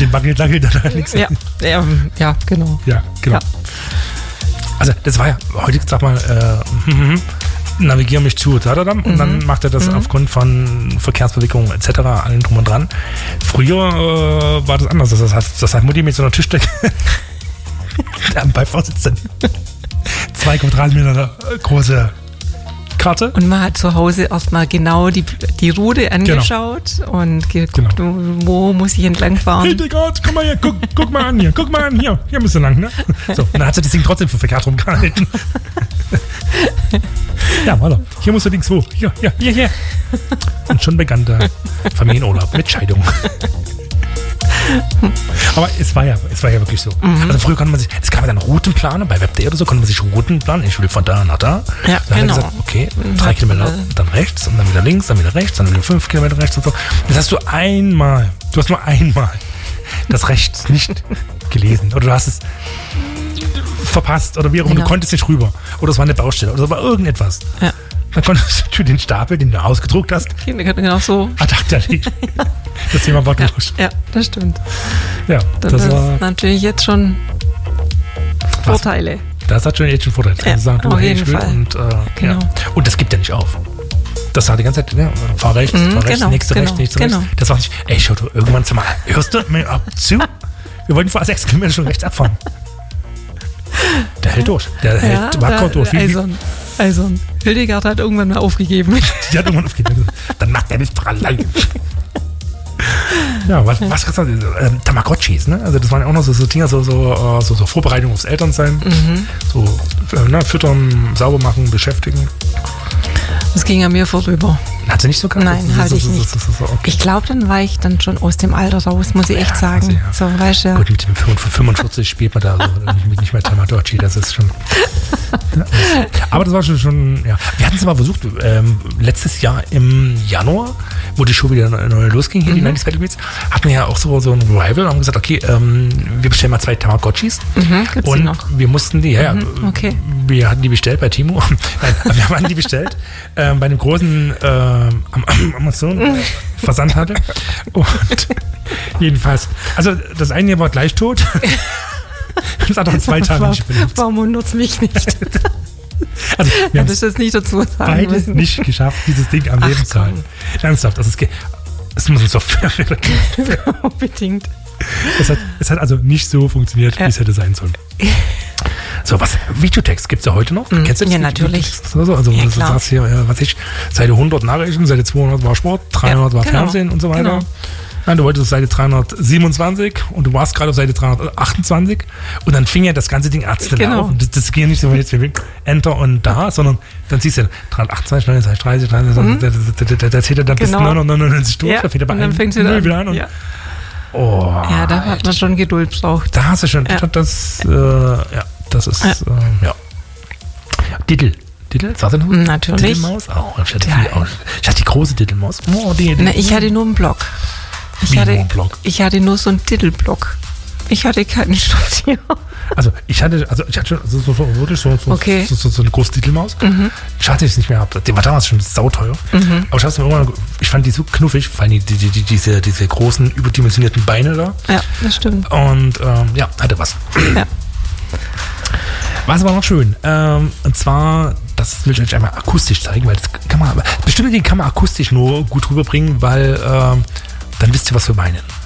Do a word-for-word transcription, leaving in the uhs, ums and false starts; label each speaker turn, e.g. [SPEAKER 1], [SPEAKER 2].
[SPEAKER 1] den Wackel-Dackel, da nichts.
[SPEAKER 2] Ja, ja, ja, genau.
[SPEAKER 1] Ja, genau. Ja. Also das war ja, heute sag mal, äh, navigiere mich zu, tadadam, und mhm. dann macht er das mhm. aufgrund von Verkehrsbewegung et cetera, allen drum und dran. Früher äh, war das anders. Das hat, das hat Mutti mit so einer Tischdecke am Beifahrersitz dann zwei Quadratmeter große Karte.
[SPEAKER 2] Und man hat zu Hause erstmal genau die, die Route angeschaut genau. und geguckt, genau. wo muss ich entlang fahren.
[SPEAKER 1] Hildegard, guck mal hier, guck, guck mal an hier, guck mal an hier, hier musst du lang, ne? So, und dann hat sie das Ding trotzdem für verkehrt rumgehalten. Ja, warte, hier musst du links wo, hier, hier, hier, hier. Und schon begann der Familienurlaub mit Scheidung. Aber es war ja, es war ja wirklich so. Mhm. Also früher konnte man sich, es gab ja dann Routenplaner, bei Web.de oder so konnte man sich Routen planen. Ich will von da nach da.
[SPEAKER 2] Ja,
[SPEAKER 1] dann
[SPEAKER 2] genau.
[SPEAKER 1] Hat er gesagt, okay, drei Kilometer, dann rechts und dann wieder links, dann wieder rechts, dann wieder fünf Kilometer rechts und so. Das hast du einmal, du hast nur einmal das rechts nicht gelesen oder du hast es verpasst oder wie auch immer, genau. Du konntest nicht rüber. Oder es war eine Baustelle oder es war irgendetwas. Ja. Dann konntest du den Stapel, den du ausgedruckt hast,
[SPEAKER 2] genau so.
[SPEAKER 1] ad acta legen. Das Thema war durch.
[SPEAKER 2] Ja, ja, das stimmt.
[SPEAKER 1] Ja,
[SPEAKER 2] das,
[SPEAKER 1] das
[SPEAKER 2] ist
[SPEAKER 1] war
[SPEAKER 2] natürlich jetzt schon Vorteile.
[SPEAKER 1] Das hat schon jetzt schon Vorteile.
[SPEAKER 2] Ja,
[SPEAKER 1] sagen, du,
[SPEAKER 2] auf
[SPEAKER 1] hey,
[SPEAKER 2] jeden
[SPEAKER 1] ich will
[SPEAKER 2] Fall.
[SPEAKER 1] Und, äh,
[SPEAKER 2] genau.
[SPEAKER 1] ja. Und das gibt ja nicht auf. Das sagt die ganze Zeit, ja, fahr rechts,
[SPEAKER 2] mhm,
[SPEAKER 1] fahr rechts,
[SPEAKER 2] genau,
[SPEAKER 1] nächste
[SPEAKER 2] genau,
[SPEAKER 1] rechts, nächste
[SPEAKER 2] genau.
[SPEAKER 1] rechts. Das war nicht, ey, schau du, irgendwann mal, hörst du mir ab zu? Wir wollten vor sechs Kilometer schon rechts abfahren. Der hält durch. Der hält
[SPEAKER 2] ja,
[SPEAKER 1] wacker durch. Wie,
[SPEAKER 2] Eisern. Eisern. Hildegard hat irgendwann mal aufgegeben.
[SPEAKER 1] Die hat irgendwann aufgegeben. Dann macht er nicht allein. Ja, was, was gesagt, ähm, Tamagotchis, ne? Also das waren ja auch noch so, so Dinge, so, so, so, so Vorbereitung aufs Elternsein. Mhm. So, äh, ne, füttern, sauber machen, beschäftigen.
[SPEAKER 2] Das ging an mir vorüber.
[SPEAKER 1] Hat sie nicht so gehabt?
[SPEAKER 2] Nein, hatte ich nicht. Okay. Ich glaube, dann war ich dann schon aus dem Alter raus, muss ich ja, echt sagen. Also, ja. So, weißt du,
[SPEAKER 1] gut, mit dem fünfundvierzig spielt man da so, nicht mehr Tamagotchi, das ist schon... Ja, aber das war schon, schon ja. Wir hatten es mal versucht, ähm, letztes Jahr im Januar, wo die Show wieder neu losging, hier, mhm. die neunzig Battlebeats, hatten wir ja auch so, so ein Revival und haben gesagt, okay, ähm, wir bestellen mal zwei Tamagotchis.
[SPEAKER 2] Mhm, gibt's
[SPEAKER 1] und
[SPEAKER 2] die noch?
[SPEAKER 1] Wir mussten die, ja,
[SPEAKER 2] mhm, okay.
[SPEAKER 1] wir hatten die bestellt bei Timo. Nein, wir haben die bestellt ähm, bei einem großen ähm, Amazon-Versandhandel. Und jedenfalls, also das eine war gleich tot. Das hat auch in zwei Tagen nicht benutzt.
[SPEAKER 2] Warum wundert es mich nicht?
[SPEAKER 1] Also, wir haben
[SPEAKER 2] es nicht dazu sagen
[SPEAKER 1] beides müssen. Nicht geschafft, dieses Ding am Ach, Leben zu halten. Ernsthaft, das ist ge- es muss uns doch
[SPEAKER 2] unbedingt.
[SPEAKER 1] Es hat, es hat also nicht so funktioniert, ja. wie es hätte sein sollen. So, was, Videotext gibt es ja heute noch?
[SPEAKER 2] Mhm.
[SPEAKER 1] Kennst du das?
[SPEAKER 2] Ja, natürlich.
[SPEAKER 1] Also, also
[SPEAKER 2] ja,
[SPEAKER 1] du sagst hier, ja, was ich, Seite hundert Nachrichten, Seite zweihundert war Sport, dreihundert ja, war genau. Fernsehen und so weiter. Genau. Nein, du wolltest auf Seite dreihundertsiebenundzwanzig und du warst gerade auf Seite dreihundertachtundzwanzig und dann fing ja das ganze Ding Ärzte
[SPEAKER 2] genau.
[SPEAKER 1] auf. Und das, das ging nicht so jetzt wie Enter und da, sondern dann siehst du dreihundertachtundzwanzig, neunundzwanzig, dreißig, dreißig, mhm. da zählt er dann bis genau. neunhundertneunundneunzig durch,
[SPEAKER 2] ja.
[SPEAKER 1] da fehlt er bei
[SPEAKER 2] einem
[SPEAKER 1] fängt
[SPEAKER 2] wieder,
[SPEAKER 1] wieder an. Und
[SPEAKER 2] ja.
[SPEAKER 1] Oh,
[SPEAKER 2] ja, da hat man schon Geduld braucht.
[SPEAKER 1] Da hast du schon, ja. das, äh, ja, das ist, ja. Äh, ja. Diddle. Diddle? Sagst du noch?
[SPEAKER 2] Natürlich.
[SPEAKER 1] Diddlemaus? Oh, ich, hatte ja. die, ich hatte die große Diddlemaus. Oh, die, die.
[SPEAKER 2] Na, ich hatte nur einen Block. Ich
[SPEAKER 1] Wie
[SPEAKER 2] hatte,
[SPEAKER 1] nur einen Block?
[SPEAKER 2] Ich hatte nur so einen Diddle-Block. Ich hatte keinen Stofftier.
[SPEAKER 1] Also ich hatte, also ich hatte so, so, so wirklich so, so,
[SPEAKER 2] okay.
[SPEAKER 1] so, so, so eine große Diddlemaus. Mhm. Schade, dass ich es nicht mehr habe. Die war damals schon sauteuer. Mhm. Aber ich, hab's mir irgendwann, ich fand die so knuffig, vor allem die, die, die, diese, diese großen, überdimensionierten Beine da.
[SPEAKER 2] Ja, das stimmt.
[SPEAKER 1] Und ähm, ja, hatte was.
[SPEAKER 2] Ja.
[SPEAKER 1] Was war noch schön? Ähm, und zwar, das will ich euch einmal akustisch zeigen, weil das kann man, bestimmte Dinge kann man akustisch nur gut rüberbringen, weil ähm, dann wisst ihr, was wir meinen.